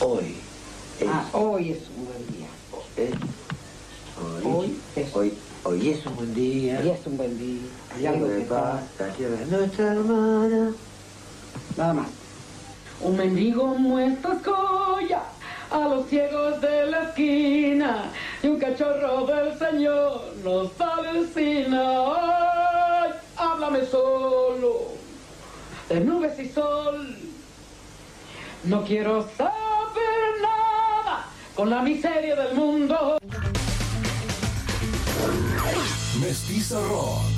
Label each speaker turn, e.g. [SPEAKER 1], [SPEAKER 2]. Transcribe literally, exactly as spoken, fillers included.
[SPEAKER 1] Hoy. Es,
[SPEAKER 2] Ah, hoy es un buen día.
[SPEAKER 1] ¿eh? Hoy,
[SPEAKER 2] Hoy es,
[SPEAKER 1] hoy, hoy es un buen día.
[SPEAKER 2] hoy es un buen día. Hay algo que pasa.
[SPEAKER 1] Tierra es nuestra hermana.
[SPEAKER 2] Nada más.
[SPEAKER 3] Un mendigo muestra escolla a los ciegos de la esquina y un cachorro del Señor nos alucina. Ay, háblame solo de nubes y sol. No quiero saber nada con la miseria del mundo.
[SPEAKER 4] Mestiza Rock.